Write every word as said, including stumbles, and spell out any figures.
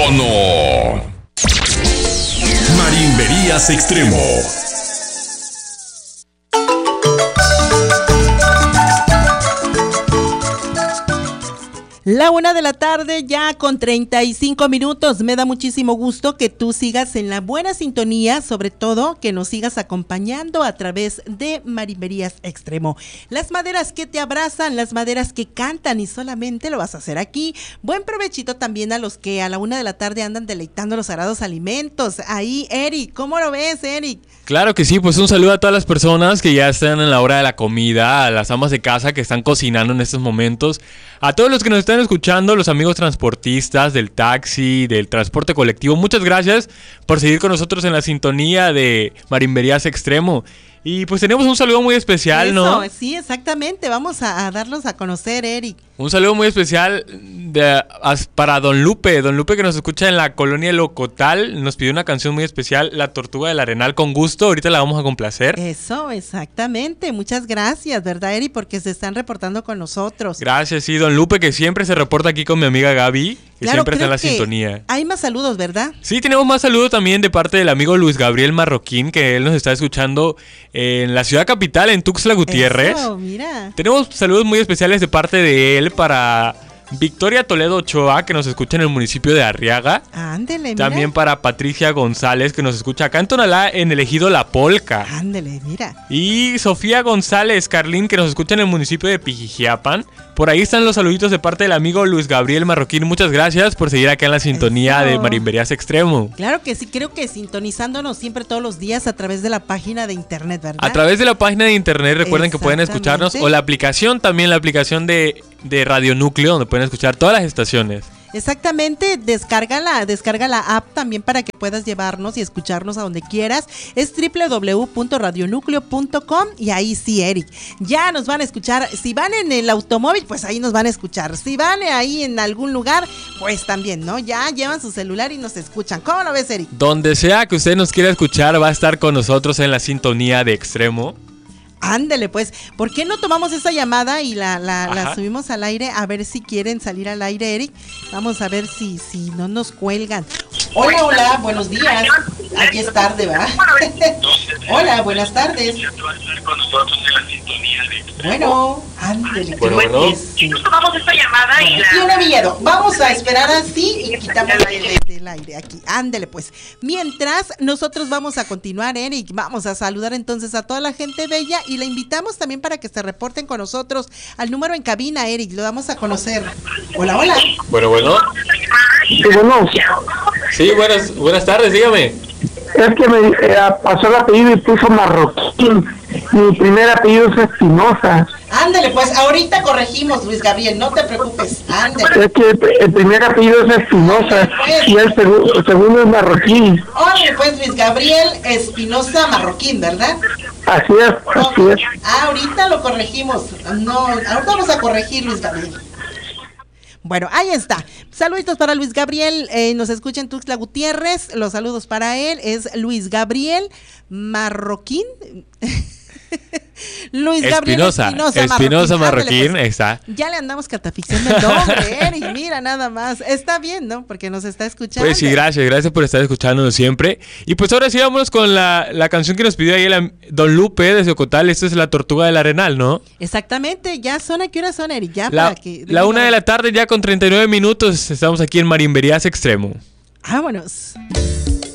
¿O no? Marimberías Extremo. La una de la tarde, ya con treinta y cinco minutos. Me da muchísimo gusto que tú sigas en la buena sintonía, sobre todo que nos sigas acompañando a través de Marimberías Extremo. Las maderas que te abrazan, las maderas que cantan, y solamente lo vas a hacer aquí. Buen provechito también a los que a la una de la tarde andan deleitando los sagrados alimentos. Ahí, Eric, ¿cómo lo ves, Eric? Claro que sí, pues un saludo a todas las personas que ya están en la hora de la comida, a las amas de casa que están cocinando en estos momentos, a todos los que nos están escuchando, los amigos transportistas del taxi, del transporte colectivo. Muchas gracias por seguir con nosotros en la sintonía de Marimberías Extremo. Y pues tenemos un saludo muy especial, Eso, ¿no? Sí, exactamente. Vamos a, a darlos a conocer, Eric. Un saludo muy especial de, as, para Don Lupe. Don Lupe, que nos escucha en la colonia Locotal, nos pidió una canción muy especial, La Tortuga del Arenal, con gusto. Ahorita la vamos a complacer. Eso, exactamente. Muchas gracias, ¿verdad, Eric? Porque se están reportando con nosotros. Gracias, sí. Don Lupe, que siempre se reporta aquí con mi amiga Gaby, que claro, siempre está en la que sintonía. Hay más saludos, ¿verdad? Sí, tenemos más saludos también de parte del amigo Luis Gabriel Marroquín, que él nos está escuchando en la ciudad capital, en Tuxtla Gutiérrez. Eso, mira. Tenemos saludos muy especiales de parte de él para Victoria Toledo Ochoa, que nos escucha en el municipio de Arriaga. Ándele, mira. También para Patricia González, que nos escucha acá en Tonalá, en el ejido La Polca. Ándele, mira. Y Sofía González Carlín, que nos escucha en el municipio de Pijijiapan. Por ahí están los saluditos de parte del amigo Luis Gabriel Marroquín. Muchas gracias por seguir acá en la sintonía Eso. de Marimberías Extremo. Claro que sí, creo que sintonizándonos siempre todos los días a través de la página de internet, ¿verdad? A través de la página de internet, recuerden que pueden escucharnos, o la aplicación también, la aplicación de, de Radio Núcleo, donde pueden escuchar todas las estaciones. Exactamente, descarga la, descarga la app también para que puedas llevarnos y escucharnos a donde quieras. Es doble u doble u doble u punto radio núcleo punto com y ahí sí, Eric, ya nos van a escuchar. Si van en el automóvil, pues ahí nos van a escuchar. Si van ahí en algún lugar, pues también, ¿no? Ya llevan su celular y nos escuchan. ¿Cómo lo ves, Eric? Donde sea que usted nos quiera escuchar, va a estar con nosotros en la sintonía de Extremo. Ándele, pues, ¿por qué no tomamos esa llamada y la, la, la subimos al aire? A ver si quieren salir al aire, Eric. Vamos a ver si, si no nos cuelgan. Hola, hola, buenos días. Aquí es tarde, ¿verdad? Hola, buenas tardes. Bueno, ándele. Bueno, bueno. Sí. Tomamos esta llamada y la... Tiene miedo. Vamos a esperar así y quitamos el de, del aire aquí. Ándele, pues. Mientras, nosotros vamos a continuar, Eric. Vamos a saludar entonces a toda la gente bella y la invitamos también para que se reporten con nosotros al número en cabina, Eric. Lo vamos a conocer. Hola, hola. Bueno, bueno. Sí, bueno. Sí, buenas, buenas tardes, dígame. Es que me eh, pasó el apellido y puso Marroquín. Mi primer apellido es Espinosa. Ándale, pues ahorita corregimos, Luis Gabriel, no te preocupes. Ándale. Es que el primer apellido es Espinosa pues, y el, segu el segundo es Marroquín. Oye, pues Luis Gabriel Espinosa Marroquín, ¿verdad? Así es, así es. Ah, ahorita lo corregimos. No, ahorita vamos a corregir, Luis Gabriel. Bueno, ahí está. Saluditos para Luis Gabriel, eh, nos escucha en Tuxtla Gutiérrez. Los saludos para él es Luis Gabriel Marroquín. Luis Gabriel Espinosa, Espinosa, Espinosa Marroquín, Marroquín, pues, está. Ya le andamos catafixiando el nombre, Eric, mira nada más. Está bien, ¿no? Porque nos está escuchando. Pues sí, gracias, gracias por estar escuchándonos siempre. Y pues ahora sí, vámonos con la, la canción que nos pidió ahí el Don Lupe de Socotal. Esta es La Tortuga del Arenal, ¿no? Exactamente, ya son, ¿a qué hora son, Eric? Ya la, para que, la una de la tarde, ya con treinta y nueve minutos, estamos aquí en Marimberías Extremo. Vámonos.